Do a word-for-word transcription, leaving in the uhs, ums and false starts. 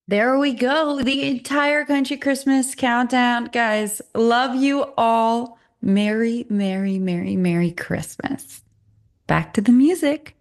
There we go. The entire country Christmas countdown. Guys, love you all. Merry, Merry, Merry, Merry Christmas. Back to the music.